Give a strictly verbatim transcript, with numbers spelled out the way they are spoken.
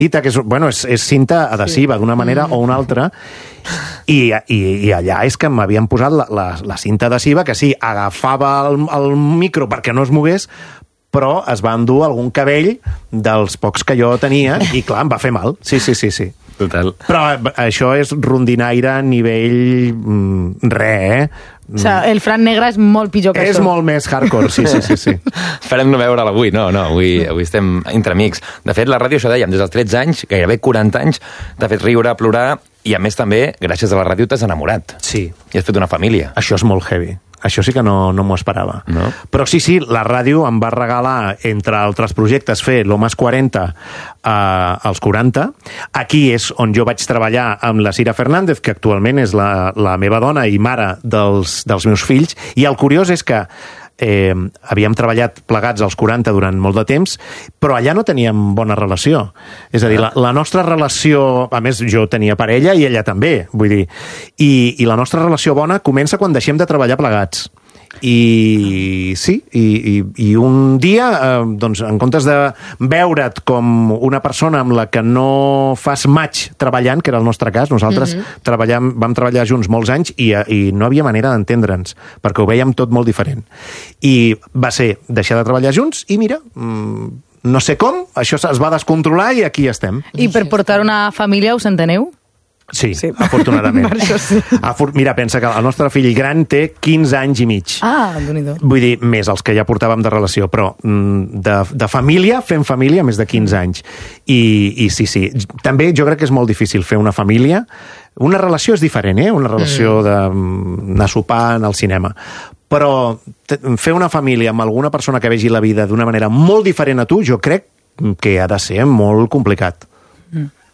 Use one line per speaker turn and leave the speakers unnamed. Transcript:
que és, bueno, és, és cinta adhesiva d'una manera o una altra, i, i, i allà és que m'havien posat la, la, la cinta adhesiva, que sí, agafava el, el micro perquè no es mogués, però es va endur algun cabell dels pocs que jo tenia, i clar, em va fer mal. Sí, sí, sí, sí.
Total.
Però això és rondinaire a nivell mm, re, eh?
O sigui, el Fran Negre és molt pitjor que
és
això.
És molt més hardcore, sí, sí, sí. sí.
Esperem no veure'l avui, no, no, avui, avui estem entre amics. De fet, la ràdio, això dèiem, des dels tretze anys, gairebé quaranta anys, t'ha fet riure, plorar, i a més també, gràcies a la ràdio, t'has enamorat.
Sí.
I has fet una família.
Això és molt heavy. Això sí que no, no m'ho esperava.
No?
Però sí, sí, la ràdio em va regalar, entre altres projectes, fer l'Homes quaranta eh, als quaranta. Aquí és on jo vaig treballar amb la Cira Fernández, que actualment és la, la meva dona i mare dels, dels meus fills. I el curiós és que eh, havíem treballat plegats als quaranta durant molt de temps, però allà no teníem bona relació. És a dir, la, la nostra relació... A més, jo tenia parella i ella també, vull dir. I, i la nostra relació bona comença quan deixem de treballar plegats. I sí, i, i, i un dia, eh, doncs, en comptes de veure't com una persona amb la que no fas match treballant, que era el nostre cas, nosaltres mm-hmm. treballam, vam treballar junts molts anys i, i no havia manera d'entendre'ns, perquè ho vèiem tot molt diferent. I va ser deixar de treballar junts i mira... Mm, no sé com, això es va descontrolar i aquí estem.
I per portar una família us enteneu?
Sí, sí, afortunadament.
sí.
Afor Mira, pensa que el nostre fill gran té quinze anys i mig.
Ah, déu-n'hi-do.
Vull dir, més els que ja portàvem de relació, però de, de família, fem família més de quinze anys. I, I sí, sí, també jo crec que és molt difícil fer una família. Una relació és diferent, eh? Una relació d'anar a sopar, anar al cinema. Però fer una família amb alguna persona que vegi la vida d'una manera molt diferent a tu, jo crec que ha de ser molt complicat.
Mm.